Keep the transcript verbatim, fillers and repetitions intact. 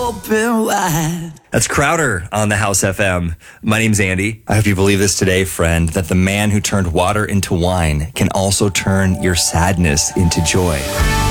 open wide. That's Crowder on the House F M. My name's Andy. I hope you believe this today, friend, that the man who turned water into wine can also turn your sadness into joy.